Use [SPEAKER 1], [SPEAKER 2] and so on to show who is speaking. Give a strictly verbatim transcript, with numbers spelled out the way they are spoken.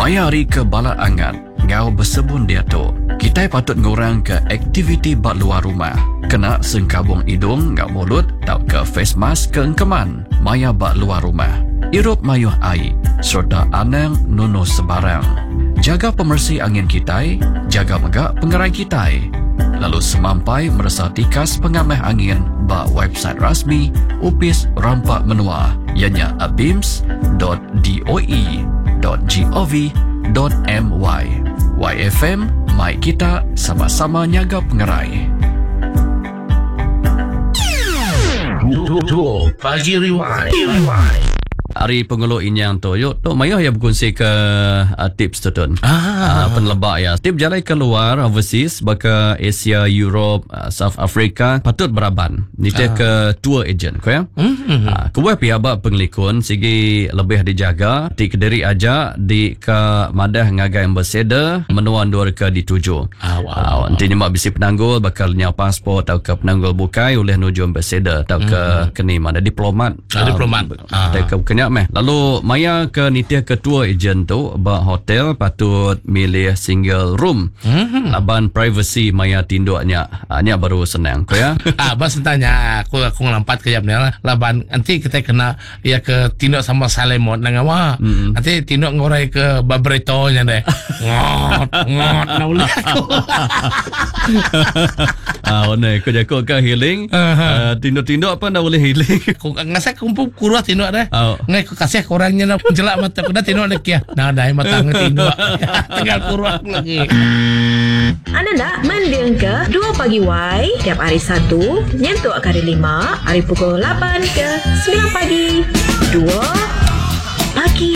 [SPEAKER 1] Maya hari ke bala angat, ngau bersebun dia tu. Kita patut ngurang ke aktiviti bak luar rumah. Kena sengkabung hidung, ngau mulut, tau ke face mask ke engkeman. Maya bak luar rumah. Irup mayuh air, serta anang nunuh sebarang. Jaga pemersih angin kita, jaga megak pengerai kita. Lalu semampai merasa tikas pengamah angin bak website rasmi Upis Rampak Menua, ianya abims dot doe dot gov dot my. Y F M, mai kita sama-sama nyaga pengerai.
[SPEAKER 2] Dua pagi rewind.
[SPEAKER 1] Hari pengeluh inyang tu, yuk tu Maya ya berkongsi ke uh, tips tu tun. Ah, uh, penlebak ya. Tip jalan keluar overseas, baka Asia, Europe, uh, South Africa, patut beraban. Nita ah. ke tour agent ko ya. Mm-hmm. Uh, kuwe pihak bak penglikun sigi lebih dijaga. Di Kediri aja di ke madah ngagai ambassador menuan dua ke dituju. Ah, wow. Uh, nanti nyemak bisi penanggul bakal nyau pasport atau ke penanggul bukai oleh nuju ambassador atau ke mm-hmm. keni mana diplomat.
[SPEAKER 2] Ah, uh, diplomat.
[SPEAKER 1] Ah. Ke kenya meh. Lalu Maya ke nitia ketua agent tu ba hotel patut milih single room. Mm-hmm. Laban privacy Maya tinduknya. Nya baru senang ko ya.
[SPEAKER 2] Ah bas tanya aku aku ngelampat ke jamnya laban nanti kita kena ya ke tinduk sama Salemot nang awa. Mm-hmm. Nanti tinduk ngorai ke Babreto nya deh. Ngot ngot na uli aku.
[SPEAKER 1] Ah one ko jako ke healing. Uh-huh. Uh, tinduk-tinduk apa na boleh healing.
[SPEAKER 2] Ku ngasai kumpul kurus tinduk deh.
[SPEAKER 1] Oh.
[SPEAKER 2] Ngai ku kasih korangnya na jelak mata ku dah tinduk lek ya. Nah dai mata tinduk. Tinggal kurus lagi.
[SPEAKER 3] Anda nak mendengar ke dua pagi Y tiap hari Sabtu nyentuh ke hari lima, hari pukul lapan ke sembilan pagi. dua pagi